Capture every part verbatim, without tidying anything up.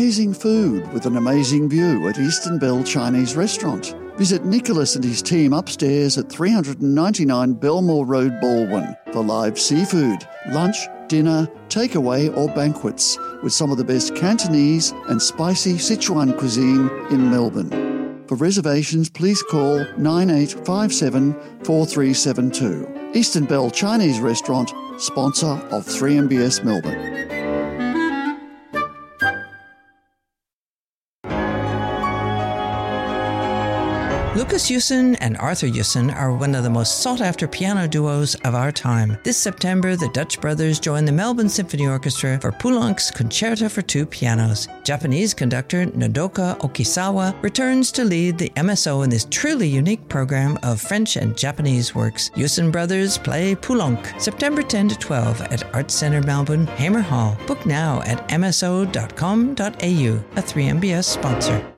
amazing food with an amazing view at Eastern Bell Chinese Restaurant. Visit Nicholas and his team upstairs at three ninety-nine Belmore Road, Baldwin for live seafood, lunch, dinner, takeaway or banquets with some of the best Cantonese and spicy Sichuan cuisine in Melbourne. For reservations, please call nine eight five seven, four three seven two. Eastern Bell Chinese Restaurant, sponsor of three M B S Melbourne. Lucas Yusin and Arthur Yusin are one of the most sought-after piano duos of our time. This September, the Dutch brothers join the Melbourne Symphony Orchestra for Poulenc's Concerto for Two Pianos. Japanese conductor Nodoka Okisawa returns to lead the M S O in this truly unique program of French and Japanese works. Yusin brothers play Poulenc, September tenth to twelfth at Arts Centre Melbourne, Hamer Hall. Book now at m s o dot com dot a u, a three M B S sponsor.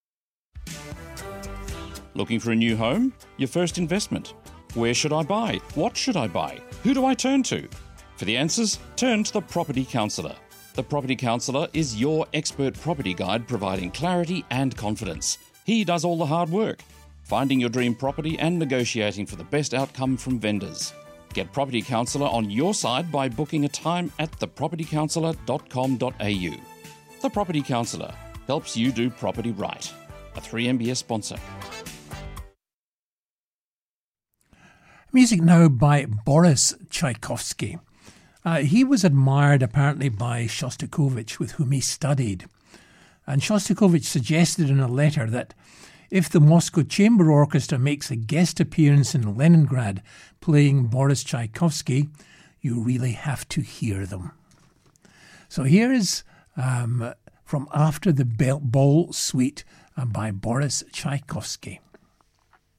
Looking for a new home? Your first investment? Where should I buy? What should I buy? Who do I turn to? For the answers, turn to the Property Counsellor. The Property Counsellor is your expert property guide providing clarity and confidence. He does all the hard work, finding your dream property and negotiating for the best outcome from vendors. Get Property Counsellor on your side by booking a time at the property counsellor dot com dot a u. The Property Counsellor helps you do property right. A three M B S sponsor. Music now by Boris Tchaikovsky. Uh, he was admired apparently by Shostakovich, with whom he studied. And Shostakovich suggested in a letter that if the Moscow Chamber Orchestra makes a guest appearance in Leningrad playing Boris Tchaikovsky, you really have to hear them. So here is um, from After the Ball Suite uh, by Boris Tchaikovsky.